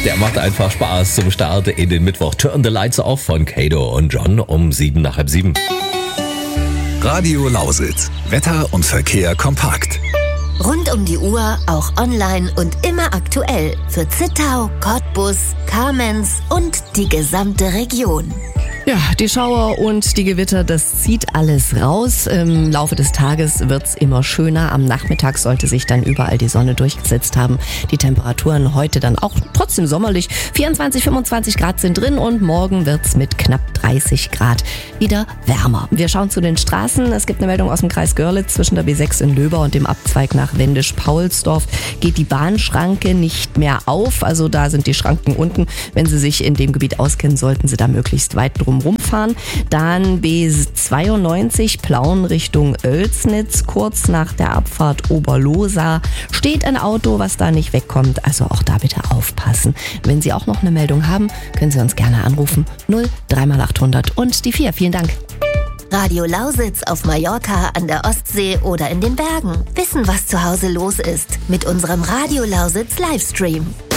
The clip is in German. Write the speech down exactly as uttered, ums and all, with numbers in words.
Der macht einfach Spaß zum Start in den Mittwoch. Turn the Lights Off von Kato und John um sieben nach halb sieben. Radio Lausitz. Wetter und Verkehr kompakt. Rund um die Uhr, auch online und immer aktuell. Für Zittau, Cottbus, Kamenz und die gesamte Region. Ja, die Schauer und die Gewitter, das zieht alles raus. Im Laufe des Tages wird's immer schöner. Am Nachmittag sollte sich dann überall die Sonne durchgesetzt haben. Die Temperaturen heute dann auch trotzdem sommerlich. vierundzwanzig, fünfundzwanzig Grad sind drin und morgen wird's mit knapp dreißig Grad wieder wärmer. Wir schauen zu den Straßen. Es gibt eine Meldung aus dem Kreis Görlitz. Zwischen der B sechs in Löber und dem Abzweig nach Wendisch-Paulsdorf geht die Bahnschranke nicht mehr auf. Also da sind die Schranken unten. Wenn Sie sich in dem Gebiet auskennen, sollten Sie da möglichst weit drum rumfahren. Dann B zweiundneunzig Plauen Richtung Oelsnitz. Kurz nach der Abfahrt Oberlosa steht ein Auto, was da nicht wegkommt. Also auch da bitte aufpassen. Wenn Sie auch noch eine Meldung haben, können Sie uns gerne anrufen. null drei mal achthundert und die vier. Vielen Dank. Radio Lausitz auf Mallorca, an der Ostsee oder in den Bergen. Wissen, was zu Hause los ist mit unserem Radio Lausitz Livestream.